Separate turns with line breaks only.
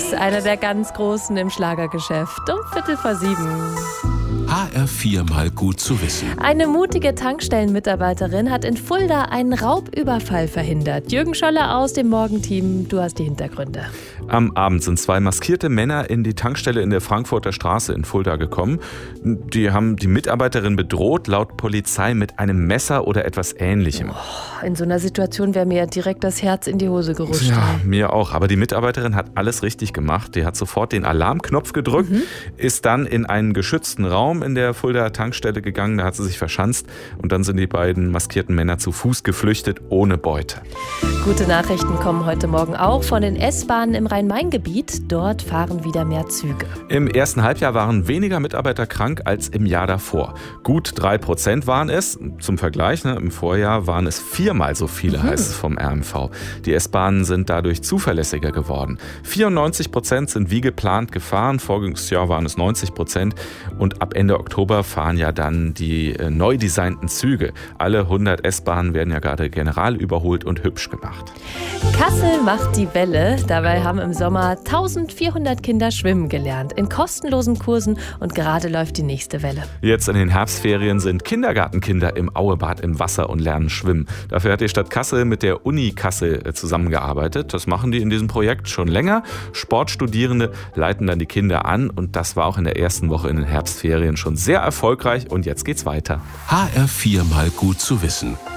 Davis, einer der ganz Großen im Schlagergeschäft. Um 6:45.
HR4 mal gut zu wissen.
Eine mutige Tankstellenmitarbeiterin hat in Fulda einen Raubüberfall verhindert. Jürgen Scholler aus dem Morgenteam, du hast die Hintergründe.
Am Abend sind 2 maskierte Männer in die Tankstelle in der Frankfurter Straße in Fulda gekommen. Die haben die Mitarbeiterin bedroht, laut Polizei mit einem Messer oder etwas Ähnlichem.
In so einer Situation wäre mir ja direkt das Herz in die Hose gerutscht.
Ja, mir auch. Aber die Mitarbeiterin hat alles richtig gemacht. Die hat sofort den Alarmknopf gedrückt, ist dann in einen geschützten Raum in der Fulda Tankstelle gegangen. Da hat sie sich verschanzt und dann sind die beiden maskierten Männer zu Fuß geflüchtet, ohne Beute.
Gute Nachrichten kommen heute Morgen auch von den S-Bahnen im Rhein-Main-Gebiet. Dort fahren wieder mehr Züge.
Im ersten Halbjahr waren weniger Mitarbeiter krank als im Jahr davor. Gut 3% waren es. Zum Vergleich, im Vorjahr waren es 4-mal so viele, heißt es vom RMV. Die S-Bahnen sind dadurch zuverlässiger geworden. 94% sind wie geplant gefahren. Voriges Jahr waren es 90%. Und ab Ende Oktober fahren ja dann die neu designten Züge. Alle 100 S-Bahnen werden ja gerade general überholt und hübsch gemacht.
Kassel macht die Welle. Dabei haben im Sommer 1400 Kinder schwimmen gelernt. In kostenlosen Kursen und gerade läuft die nächste Welle.
Jetzt in den Herbstferien sind Kindergartenkinder im Auebad im Wasser und lernen schwimmen. Dafür hat die Stadt Kassel mit der Uni Kassel zusammengearbeitet. Das machen die in diesem Projekt schon länger. Sportstudierende leiten dann die Kinder an und das war auch in der ersten Woche in den Herbstferien schon sehr erfolgreich und jetzt geht's weiter.
HR4 mal gut zu wissen.